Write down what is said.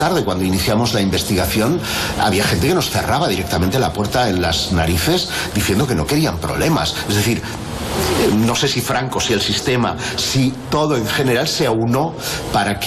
tarde, cuando iniciamos la investigación, había gente que nos cerraba directamente la puerta en las narices diciendo que no querían problemas. Es decir, no sé si Franco, si el sistema, si todo en general se aunó para que